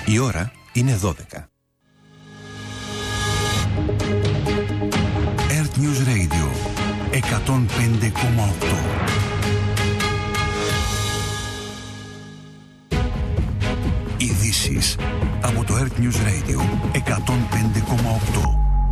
Η ώρα είναι 12. Earth News Radio 105,8. Ειδήσεις από το Earth News Radio 105,8.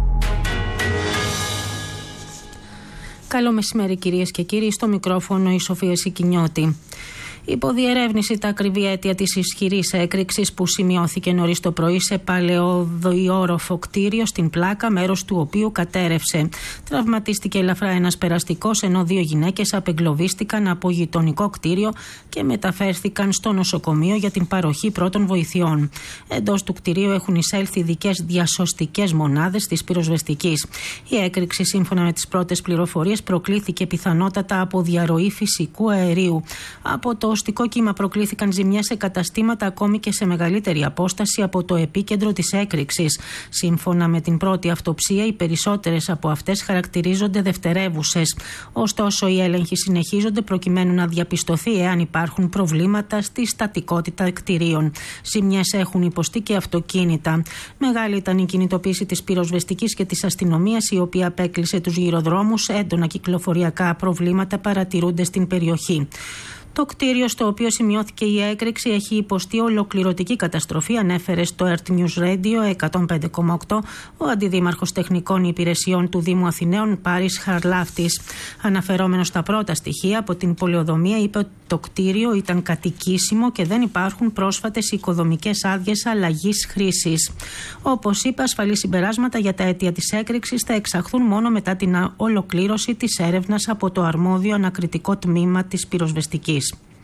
Καλό μεσημέρι κυρίες και κύριοι, στο μικρόφωνο η Σοφία Σικινιώτη. Υποδιερεύνηση τα ακριβή αίτια της ισχυρής έκρηξης που σημειώθηκε νωρίς το πρωί σε παλαιοδιόροφο κτίριο στην Πλάκα, μέρος του οποίου κατέρευσε. Τραυματίστηκε ελαφρά ένας περαστικός, ενώ 2 γυναίκες απεγκλωβίστηκαν από γειτονικό κτίριο και μεταφέρθηκαν στο νοσοκομείο για την παροχή πρώτων βοηθειών. Εντός του κτιρίου έχουν εισέλθει ειδικές διασωστικές μονάδες της πυροσβεστικής. Η έκρηξη, σύμφωνα με τις πρώτες πληροφορίες, προκλήθηκε πιθανότατα από διαρροή φυσικού αερίου. Από το οστικό κύμα προκλήθηκαν ζημιές σε καταστήματα ακόμη και σε μεγαλύτερη απόσταση από το επίκεντρο της έκρηξης. Σύμφωνα με την πρώτη αυτοψία, οι περισσότερες από αυτές χαρακτηρίζονται δευτερεύουσες. Ωστόσο, οι έλεγχοι συνεχίζονται προκειμένου να διαπιστωθεί εάν υπάρχουν προβλήματα στη στατικότητα κτηρίων. Ζημιές έχουν υποστεί και αυτοκίνητα. Μεγάλη ήταν η κινητοποίηση της πυροσβεστικής και της αστυνομίας, η οποία απέκλεισε τους γυροδρόμους. Έντονα κυκλοφοριακά προβλήματα παρατηρούνται στην περιοχή. Το κτίριο στο οποίο σημειώθηκε η έκρηξη έχει υποστεί ολοκληρωτική καταστροφή, ανέφερε στο Earth News Radio 105,8 ο Αντιδήμαρχος Τεχνικών Υπηρεσιών του Δήμου Αθηναίων, Πάρης Χαρλάφτης. Αναφερόμενος στα πρώτα στοιχεία από την πολεοδομία, είπε ότι το κτίριο ήταν κατοικήσιμο και δεν υπάρχουν πρόσφατες οικοδομικές άδειες αλλαγής χρήσης. Όπως είπε, ασφαλή συμπεράσματα για τα αίτια της έκρηξης θα εξαχθούν μόνο μετά την ολοκλήρωση της έρευνας από το αρμόδιο ανακριτικό τμήμα της πυροσβεστικής.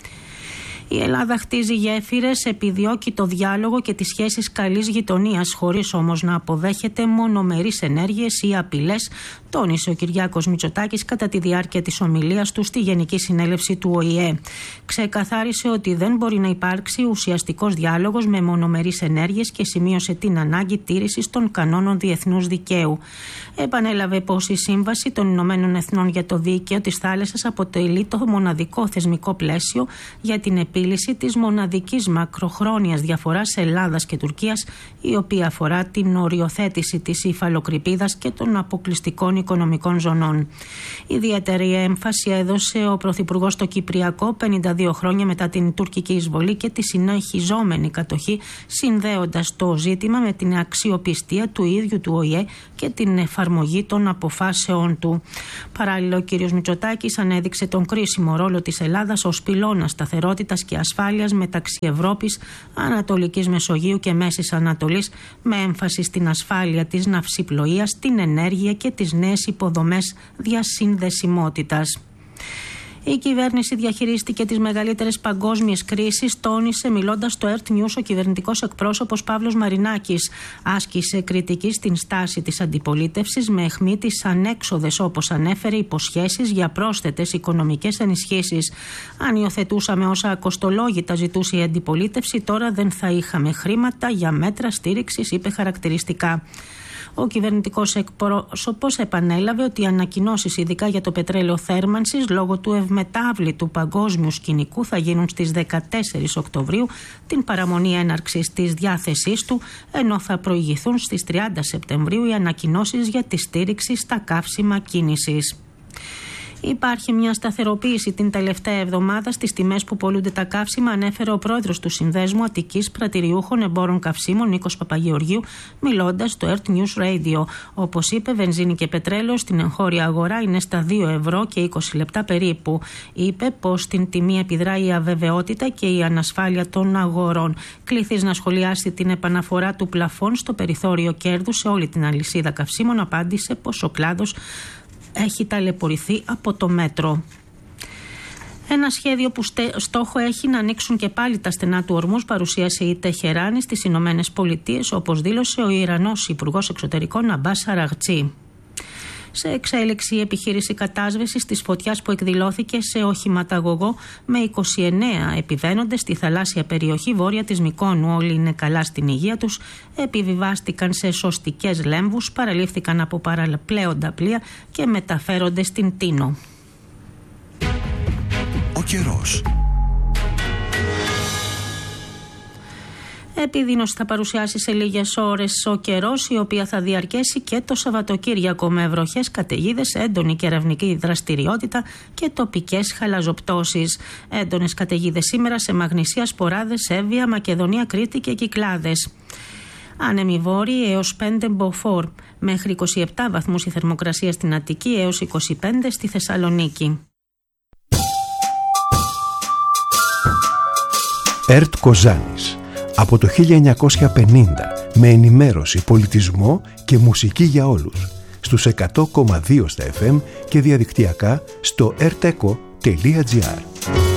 Η Ελλάδα χτίζει γέφυρες, επιδιώκει το διάλογο και τις σχέσεις καλής γειτονίας, χωρίς όμως να αποδέχεται μονομερείς ενέργειες ή απειλές, τόνισε ο Κυριάκος Μητσοτάκης κατά τη διάρκεια της ομιλίας του στη Γενική Συνέλευση του ΟΗΕ. Ξεκαθάρισε ότι δεν μπορεί να υπάρξει ουσιαστικός διάλογος με μονομερείς ενέργειες και σημείωσε την ανάγκη τήρησης των κανόνων διεθνούς δικαίου. Επανέλαβε πως η Σύμβαση των Ηνωμένων Εθνών για το Δίκαιο της Θάλασσας αποτελεί το μοναδικό θεσμικό πλαίσιο για την επίλυση της μοναδικής μακροχρόνιας διαφοράς Ελλάδας και Τουρκίας, η οποία αφορά την οριοθέτηση της υφαλοκρηπίδας και των αποκλειστικών οικονομικών ζωνών. Ιδιαίτερη έμφαση έδωσε ο Πρωθυπουργός στο Κυπριακό 52 χρόνια μετά την τουρκική εισβολή και τη συνεχιζόμενη κατοχή, συνδέοντας το ζήτημα με την αξιοπιστία του ίδιου του ΟΗΕ και την εφαρμογή των αποφάσεών του. Παράλληλα, ο κ. Μητσοτάκης ανέδειξε τον κρίσιμο ρόλο της Ελλάδας ως πυλώνα σταθερότητας και ασφάλειας μεταξύ Ευρώπης, Ανατολικής Μεσογείου και Μέσης Ανατολής, με έμφαση στην ασφάλεια της ναυσιπλοείας, την ενέργεια και τις νέες υποδομές διασυνδεσιμότητας. Η κυβέρνηση διαχειρίστηκε τις μεγαλύτερες παγκόσμιες κρίσεις, τόνισε μιλώντας στο Earth News ο κυβερνητικός εκπρόσωπος Παύλος Μαρινάκης. Άσκησε κριτική στην στάση της αντιπολίτευσης με αιχμή τις ανέξοδες, όπως ανέφερε, υποσχέσεις για πρόσθετες οικονομικές ενισχύσεις. Αν υιοθετούσαμε όσα ακοστολόγητα ζητούσε η αντιπολίτευση, τώρα δεν θα είχαμε χρήματα για μέτρα στήριξης, είπε χαρακτηριστικά. Ο κυβερνητικός εκπρόσωπος επανέλαβε ότι οι ανακοινώσεις, ειδικά για το πετρέλαιο θέρμανσης, λόγω του ευμετάβλητου παγκόσμιου σκηνικού, θα γίνουν στις 14 Οκτωβρίου, την παραμονή έναρξης της διάθεσής του, ενώ θα προηγηθούν στις 30 Σεπτεμβρίου οι ανακοινώσεις για τη στήριξη στα καύσιμα κίνησης. Υπάρχει μια σταθεροποίηση την τελευταία εβδομάδα στις τιμές που πωλούνται τα καύσιμα, ανέφερε ο πρόεδρος του Συνδέσμου Αττικής Πρατηριούχων Εμπόρων Καυσίμων, Νίκος Παπαγεωργίου, μιλώντας στο Earth News Radio. Όπως είπε, βενζίνη και πετρέλαιο στην εγχώρια αγορά είναι στα 2 ευρώ και 20 λεπτά περίπου. Είπε πως στην τιμή επιδράει η αβεβαιότητα και η ανασφάλεια των αγορών. Κληθείς να σχολιάσει την επαναφορά του πλαφών στο περιθώριο κέρδους σε όλη την αλυσίδα καυσίμων, απάντησε πως ο κλάδος έχει ταλαιπωρηθεί από το μέτρο. Ένα σχέδιο που στόχο έχει να ανοίξουν και πάλι τα στενά του ορμούς παρουσίασε η Τεχεράνη στις Ηνωμένες Πολιτείες, όπως δήλωσε ο Ιρανός Υπουργός Εξωτερικών Αμπάς Αραγτζή. Σε εξέλιξη η επιχείρηση κατάσβεσης της φωτιάς που εκδηλώθηκε σε οχηματαγωγό με 29 επιβαίνοντες στη θαλάσσια περιοχή βόρεια της Μυκόνου. Όλοι είναι καλά στην υγεία τους, επιβιβάστηκαν σε σωστικές λέμβους, παραλήφθηκαν από παραπλέοντα πλοία και μεταφέρονται στην Τίνο. Ο καιρός. Επιδείνωση θα παρουσιάσει σε λίγες ώρες ο καιρός, η οποία θα διαρκέσει και το Σαββατοκύριακο με βροχές, καταιγίδες, έντονη κεραυνική δραστηριότητα και τοπικές χαλαζοπτώσεις. Έντονες καταιγίδες σήμερα σε Μαγνησία, Σποράδες, Εύβοια, Μακεδονία, Κρήτη και Κυκλάδες. Άνεμοι βόρειοι έως 5 μποφόρ. Μέχρι 27 βαθμούς η θερμοκρασία στην Αττική, έως 25 στη Θεσσαλονίκη. ΕΡΤ Κοζάνης. Από το 1950 με ενημέρωση, πολιτισμό και μουσική για όλους. Στους 100,2 στα FM και διαδικτυακά στο rteco.gr.